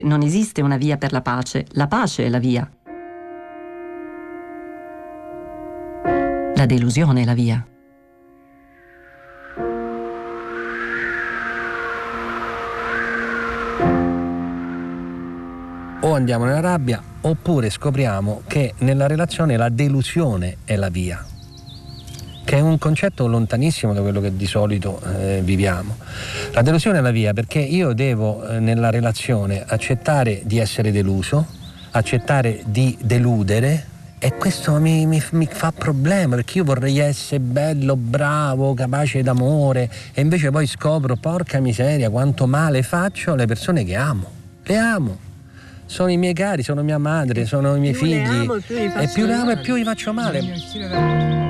Non esiste una via per la pace è la via. La delusione è la via. O andiamo nella rabbia oppure scopriamo che nella relazione la delusione è la via, che è un concetto lontanissimo da quello che di solito viviamo. La delusione è la via perché io devo nella relazione accettare di essere deluso, accettare di deludere, e questo mi fa problema perché io vorrei essere bello, bravo, capace d'amore, e invece poi scopro, porca miseria, quanto male faccio alle persone che amo. Le amo, sono i miei cari, sono mia madre, sono i miei figli, e più le amo e più gli faccio male.